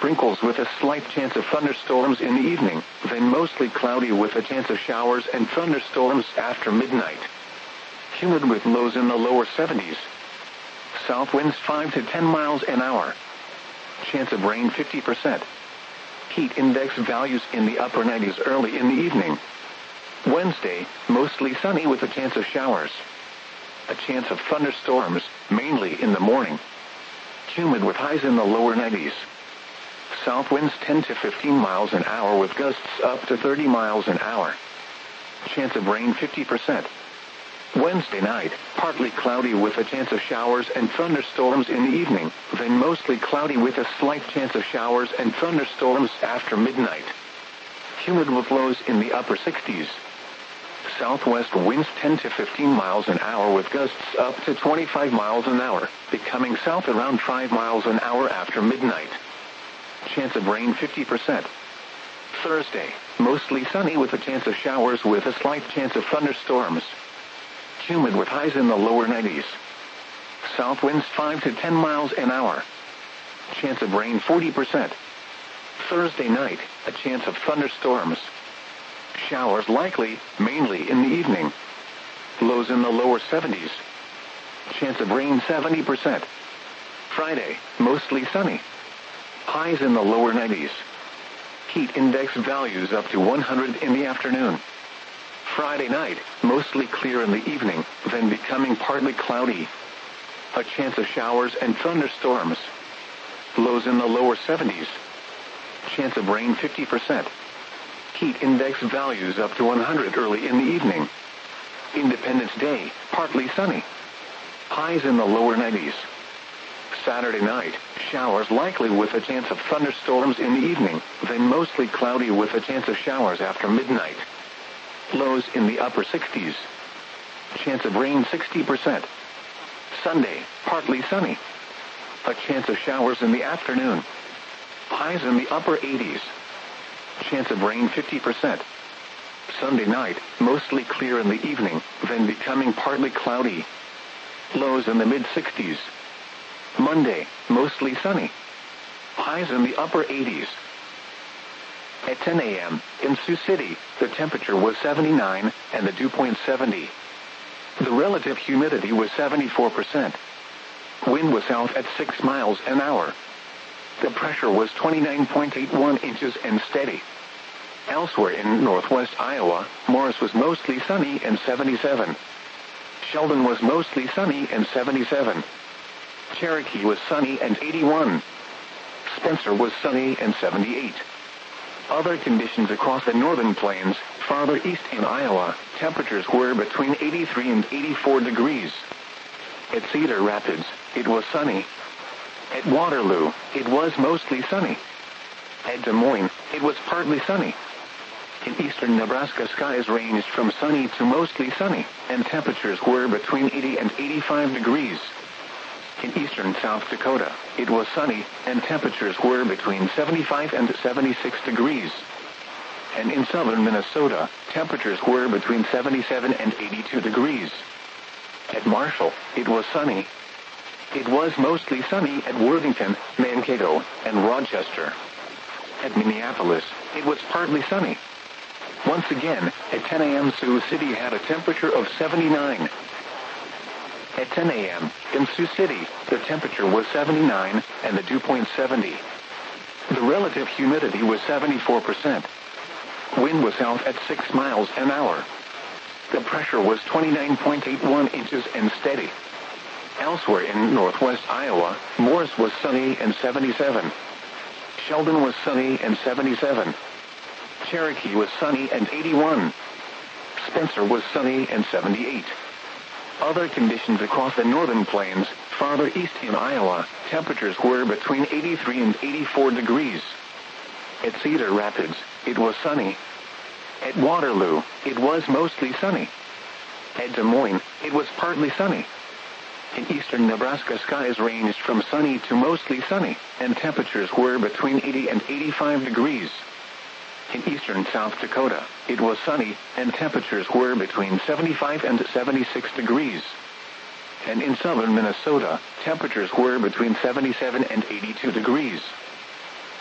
sprinkles with a slight chance of thunderstorms in the evening, then mostly cloudy with a chance of showers and thunderstorms after midnight. Humid with lows in the lower 70s. South winds 5 to 10 miles an hour. Chance of rain 50%. Heat index values in the upper 90s early in the evening. Wednesday, mostly sunny with a chance of showers. A chance of thunderstorms, mainly in the morning. Humid with highs in the lower 90s. South winds 10 to 15 miles an hour with gusts up to 30 miles an hour. Chance of rain 50%. Wednesday night, partly cloudy with a chance of showers and thunderstorms in the evening, then mostly cloudy with a slight chance of showers and thunderstorms after midnight. Humid with lows in the upper 60s. Southwest winds 10 to 15 miles an hour with gusts up to 25 miles an hour, becoming south around 5 miles an hour after midnight. Chance of rain 50%. Thursday, mostly sunny with a chance of showers with a slight chance of thunderstorms. Humid with highs in the lower 90s. South winds 5 to 10 miles an hour. Chance of rain 40%. Thursday night, a chance of thunderstorms. Showers likely, mainly in the evening. Lows in the lower 70s. Chance of rain 70%. Friday, mostly sunny. Highs in the lower 90s. Heat index values up to 100 in the afternoon. Friday night, mostly clear in the evening, then becoming partly cloudy. A chance of showers and thunderstorms. Lows in the lower 70s. Chance of rain 50%. Heat index values up to 100 early in the evening. Independence Day, partly sunny. Highs in the lower 90s. Saturday night, showers likely with a chance of thunderstorms in the evening, then mostly cloudy with a chance of showers after midnight. Lows in the upper 60s. Chance of rain 60%. Sunday, partly sunny. A chance of showers in the afternoon. Highs in the upper 80s. Chance of rain 50%. Sunday night, mostly clear in the evening, then becoming partly cloudy. Lows in the mid-60s. Monday, mostly sunny. Highs in the upper 80s. At 10 a.m., in Sioux City, the temperature was 79 and the dew point 70. The relative humidity was 74%. Wind was south at 6 miles an hour. The pressure was 29.81 inches and steady. Elsewhere in northwest Iowa, Morris was mostly sunny and 77. Sheldon was mostly sunny and 77. Cherokee was sunny and 81. Spencer was sunny and 78. Other conditions across the northern plains, farther east in Iowa, temperatures were between 83 and 84 degrees. At Cedar Rapids, it was sunny. At Waterloo, it was mostly sunny. At Des Moines, it was partly sunny. In eastern Nebraska, skies ranged from sunny to mostly sunny, and temperatures were between 80 and 85 degrees. In eastern South Dakota, it was sunny, and temperatures were between 75 and 76 degrees. And in southern Minnesota, temperatures were between 77 and 82 degrees. At Marshall, it was sunny. It was mostly sunny at Worthington, Mankato, and Rochester. At Minneapolis, it was partly sunny. Once again, at 10 a.m. Sioux City had a temperature of 79. At 10 a.m., in Sioux City, the temperature was 79 and the dew point 70. The relative humidity was 74%. Wind was south at 6 miles an hour. The pressure was 29.81 inches and steady. Elsewhere in northwest Iowa, Morris was sunny and 77. Sheldon was sunny and 77. Cherokee was sunny and 81. Spencer was sunny and 78. Other conditions across the northern plains, farther east in Iowa, temperatures were between 83 and 84 degrees. At Cedar Rapids, it was sunny. At Waterloo, it was mostly sunny. At Des Moines, it was partly sunny. In eastern Nebraska, skies ranged from sunny to mostly sunny, and temperatures were between 80 and 85 degrees. In eastern South Dakota, it was sunny, and temperatures were between 75 and 76 degrees. And in southern Minnesota, temperatures were between 77 and 82 degrees.